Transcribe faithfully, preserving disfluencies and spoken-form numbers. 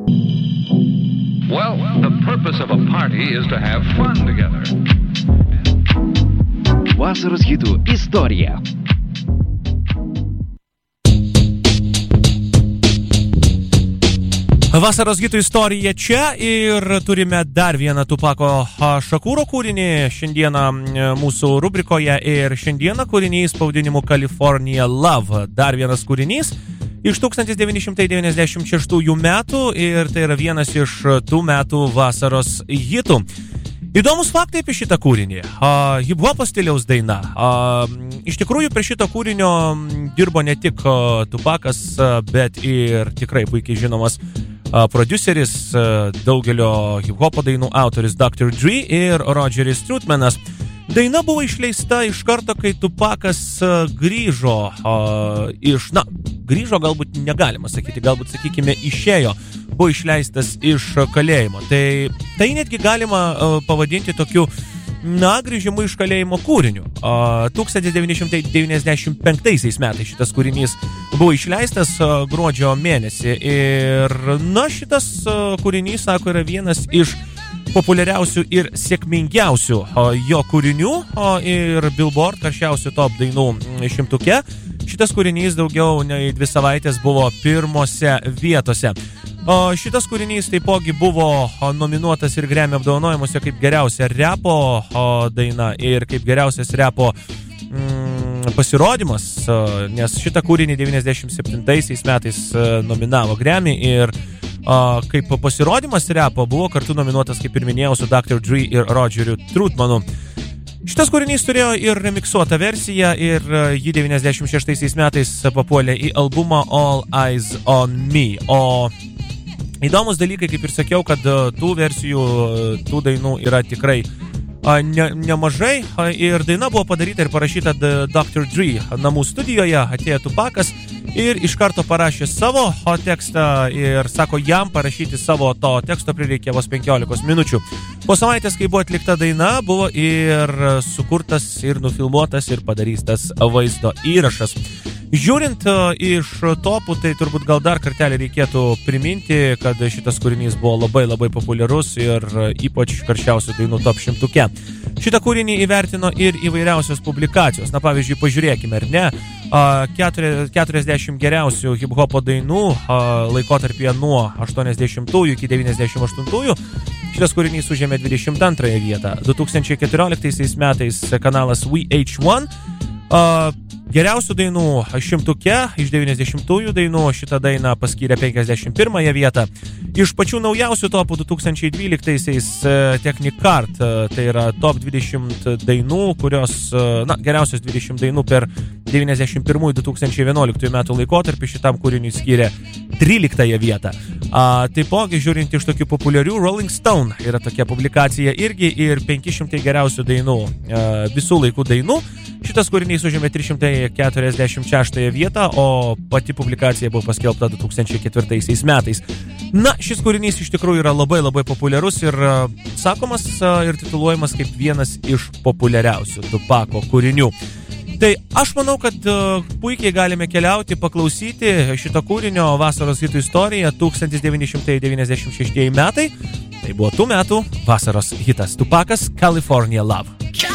Well, the purpose of a party is to have fun together. Vasaros hitų istorija. Vasaros hitų istorija čia ir turime dar vieną Tupako Šakūro kūrinį šiandieną mūsų rubrikoje ir šiandieną kūrinys pavadinimu California Love. Dar vienas kūrinys iš tūkstantis devyni šimtai devyniasdešimt šeštųjų metų ir tai yra vienas iš tų metų vasaros hitų. Įdomus faktai apie šitą kūrinį. Uh, hip-hopo stiliaus daina. Uh, iš tikrųjų, prie šito kūrinio dirbo ne tik uh, Tupakas, uh, bet ir tikrai puikiai žinomas uh, produceris, uh, daugelio hip-hopo dainų autoris doktor Dre ir Rogeris Troutmanas. Daina buvo išleista iš karto, kai Tupakas uh, grįžo uh, iš, na, grįžo galbūt negalima sakyti, galbūt, sakykime, išėjo, buvo išleistas iš kalėjimo. Tai, tai netgi galima uh, pavadinti tokiu, na, grįžimu iš kalėjimo kūriniu. Uh, tūkstantis devyni šimtai devyniasdešimt penktaisiais metais šitas kūrinys buvo išleistas uh, gruodžio mėnesį. Ir, na, šitas uh, kūrinys, sako, yra vienas iš populiariausių ir sėkmingiausių uh, jo kūrinių uh, ir Billboard karščiausių top dainų šimtuke. Šitas kūrinys daugiau nei dvi savaitės buvo pirmose vietose. O šitas kūrinys taipogi buvo nominuotas ir Grammy apdovanojimuose kaip geriausia repo daina ir kaip geriausias repo mm, pasirodymas, nes šitą kūrinį devyniasdešimt septintaisiais metais nominavo Grammy ir o, kaip pasirodymas repo buvo kartu nominuotas, kaip ir minėjau, su doktor Dre ir Rogeriu Troutmanu. Šitas kūrinys turėjo ir remiksuotą versiją ir jį devyniasdešimt šeštaisiais metais papuolė į albumą All Eyes on Me. O įdomus dalykai, kaip ir sakiau, kad tų versijų, tų dainų yra tikrai ne, nemažai ir daina buvo padaryta ir parašyta doktor Dre namų studijoje, atėjo Tupakas ir iš karto parašė savo tekstą ir sako, jam parašyti savo to teksto prireikė vos penkiolikos minučių. Po savaitės, kai buvo atlikta daina, buvo ir sukurtas ir nufilmuotas ir padarytas vaizdo įrašas. Žiūrint uh, iš topų, tai turbūt gal dar kartelį reikėtų priminti, kad šitas kūrinys buvo labai labai populiarus ir uh, ypač karščiausių dainų top šimtuke. Šitą kūrinį įvertino ir įvairiausios publikacijos. Na, pavyzdžiui, pažiūrėkime, ar ne, uh, keturiasdešimt geriausių hip-hopo dainų uh, laikotarpyje nuo aštuoniasdešimtųjų iki devyniasdešimt aštuntųjų. Šitas kūrinys užėmė dvidešimt antrąją vietą. du tūkstančiai keturioliktaisiais metais kanalas V H one uh, geriausių dainų šimtuke iš devyniasdešimtųjų dainų šitą dainą paskyrė penkiasdešimt pirmąją vietą. Iš pačių naujausių topų du tūkstančiai dvyliktaisiais Technicart, tai yra top dvidešimt dainų, kurios, na, geriausios dvidešimt dainų per devyniasdešimt pirmųjų du tūkstančiai vienuoliktųjų metų laikotarpį šitam kūriniui skyrė tryliktąją vietą. A, taipogi, žiūrint iš tokių populiarių, Rolling Stone yra tokia publikacija irgi ir penki šimtai geriausių dainų, a, visų laikų dainų. Šitas kūrinys užėmė trys šimtai keturiasdešimt šeštąją vietą, o pati publikacija buvo paskelbta du tūkstančiai ketvirtaisiais metais. Na, šis kūrinys iš tikrųjų yra labai labai populiarus ir uh, sakomas uh, ir tituluojamas kaip vienas iš populiariausių Tupako kūrinių. Tai aš manau, kad uh, puikiai galime keliauti, paklausyti šito kūrinio vasaros hitų istoriją tūkstantis devyni šimtai devyniasdešimt šeštieji metai. Tai buvo tų metų vasaros hitas Tupakas California Love.